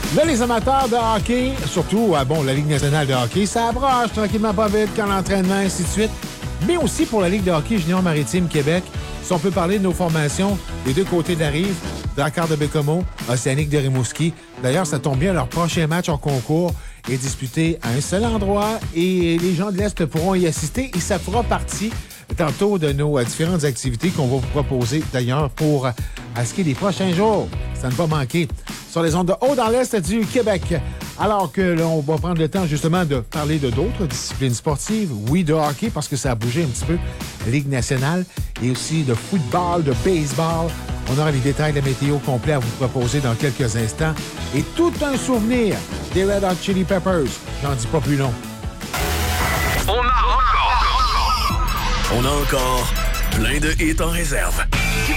Là, les amateurs de hockey, surtout, la Ligue nationale de hockey, ça approche tranquillement pas vite quand l'entraînement, ainsi de suite. Mais aussi pour la Ligue de hockey junior maritime Québec, si on peut parler de nos formations des deux côtés de la rive, Drakkar de Bécomo, Océanique de Rimouski. D'ailleurs, ça tombe bien, leur prochain match en concours est disputé à un seul endroit et les gens de l'Est pourront y assister et ça fera partie tantôt de nos différentes activités qu'on va vous proposer d'ailleurs pour ce qui est des prochains jours. Ça ne va pas manquer sur les ondes de haut dans l'Est du Québec. Alors que là, on va prendre le temps justement de parler de d'autres disciplines sportives. Oui, de hockey parce que ça a bougé un petit peu. Ligue nationale et aussi de football, de baseball. On aura les détails de la météo complets à vous proposer dans quelques instants. Et tout un souvenir des Red Hot Chili Peppers. J'en dis pas plus long. On a encore plein de hits en réserve.